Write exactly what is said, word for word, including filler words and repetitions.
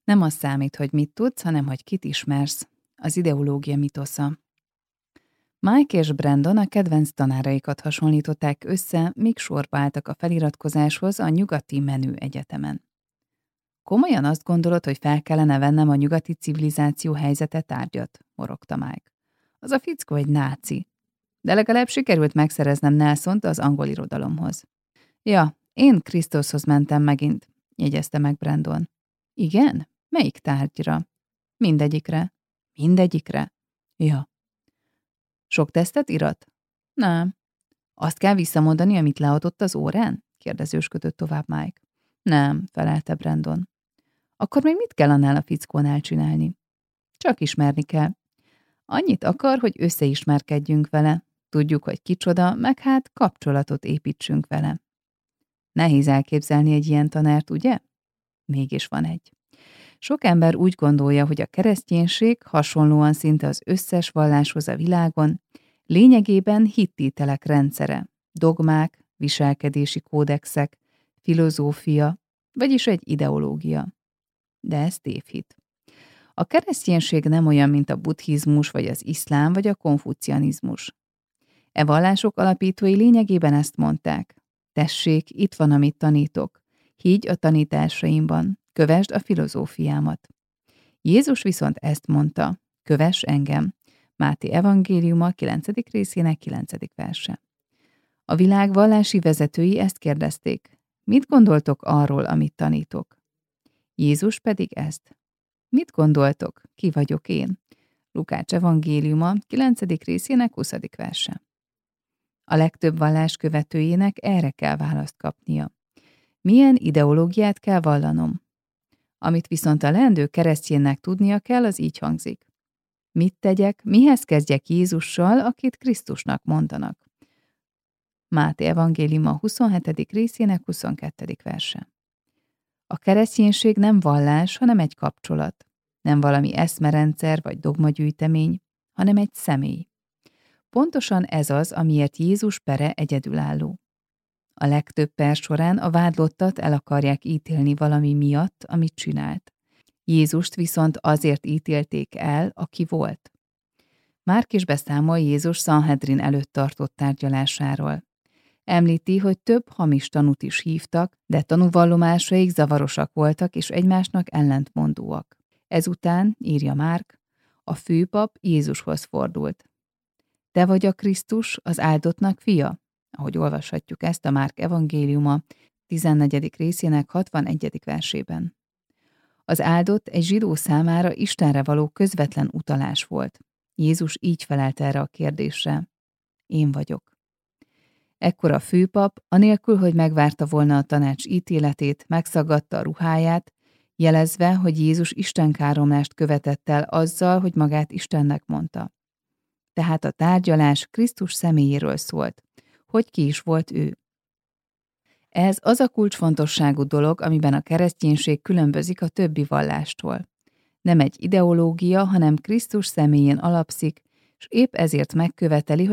Nem az számít, hogy mit tudsz, hanem hogy kit ismersz. Az ideológia mitosza. Mike és Brandon a kedvenc tanáraikat hasonlították össze, míg sorba álltak a feliratkozáshoz a nyugati menő egyetemen. Komolyan azt gondolod, hogy fel kellene vennem a nyugati civilizáció helyzete tárgyat? Morogta Mike. Az a fickó egy náci. De legalább sikerült megszereznem Nelsont az angol irodalomhoz. Ja, én Krisztushoz mentem megint, jegyezte meg Brandon. Igen? Melyik tárgyra? Mindegyikre. Mindegyikre? Ja. Sok tesztet irat? Nem. Azt kell visszamondani, amit leadott az órán? Kérdezősködött tovább Mike. Nem, felelte Brandon. Akkor még mit kell annál a fickónál csinálni? Csak ismerni kell. Annyit akar, hogy összeismerkedjünk vele. Tudjuk, hogy kicsoda, meg hát kapcsolatot építsünk vele. Nehéz elképzelni egy ilyen tanárt, ugye? Mégis van egy. Sok ember úgy gondolja, hogy a kereszténység hasonlóan szinte az összes valláshoz a világon lényegében hittételek rendszere, dogmák, viselkedési kódexek, filozófia, vagyis egy ideológia. De ez tévhit. A kereszténység nem olyan, mint a buddhizmus, vagy az iszlám, vagy a konfucianizmus. E vallások alapítói lényegében ezt mondták. Tessék, itt van, amit tanítok. Higgy a tanításaimban, kövesd a filozófiámat. Jézus viszont ezt mondta, kövess engem. Máté evangéliuma kilencedik részének kilencedik verse. A világ vallási vezetői ezt kérdezték. Mit gondoltok arról, amit tanítok? Jézus pedig ezt. Mit gondoltok? Ki vagyok én? Lukács evangéliuma kilencedik részének huszadik verse. A legtöbb vallás követőjének erre kell választ kapnia. Milyen ideológiát kell vallanom? Amit viszont a leendő keresztjénnek tudnia kell, az így hangzik. Mit tegyek, mihez kezdjek Jézussal, akit Krisztusnak mondanak? Máté evangéliuma huszonhetedik részének huszonkettedik verse. A kereszténység nem vallás, hanem egy kapcsolat. Nem valami eszmerendszer vagy dogmagyűjtemény, hanem egy személy. Pontosan ez az, amiért Jézus pere egyedülálló. A legtöbb per során a vádlottat el akarják ítélni valami miatt, amit csinált. Jézust viszont azért ítélték el, aki volt. Márk is beszámol Jézus Szanhedrin előtt tartott tárgyalásáról. Említi, hogy több hamis tanút is hívtak, de tanúvallomásaik zavarosak voltak és egymásnak ellentmondóak. Ezután, írja Márk, a főpap Jézushoz fordult. Te vagy a Krisztus, az áldottnak fia? Ahogy olvashatjuk ezt a Márk evangéliuma tizennegyedik részének hatvanegyedik versében. Az áldott egy zsidó számára Istenre való közvetlen utalás volt. Jézus így felelt erre a kérdésre. Én vagyok. Ekkor a főpap, anélkül, hogy megvárta volna a tanács ítéletét, megszaggatta a ruháját, jelezve, hogy Jézus istenkáromlást követett el azzal, hogy magát Istennek mondta. Tehát a tárgyalás Krisztus személyéről szólt, hogy ki is volt ő. Ez az a kulcsfontosságú dolog, amiben a kereszténység különbözik a többi vallástól. Nem egy ideológia, hanem Krisztus személyén alapszik, és épp ezért megköveteli,